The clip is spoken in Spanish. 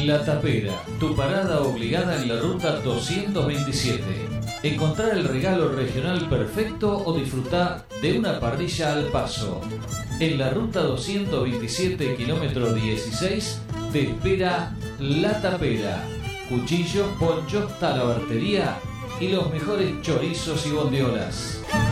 La Tapera, tu parada obligada en la ruta 227. Encontrar el regalo regional perfecto o disfrutar de una parrilla al paso. En la ruta 227, kilómetro 16, te espera La Tapera. Cuchillos, ponchos, talabartería y los mejores chorizos y bondiolas.